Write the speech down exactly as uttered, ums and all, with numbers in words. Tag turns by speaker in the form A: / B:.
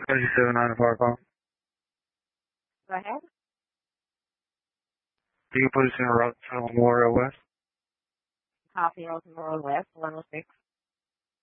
A: thirty-seven nine Park Home.
B: Go ahead.
A: Do you put us in a route to Memorial West?
B: Copy of Memorial West, one oh six.